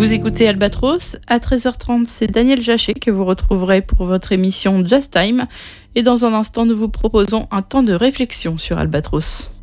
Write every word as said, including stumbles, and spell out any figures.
Vous écoutez Albatros, à treize heures trente, c'est Daniel Jachet que vous retrouverez pour votre émission Jazz Time. Et dans un instant, nous vous proposons un temps de réflexion sur Albatros.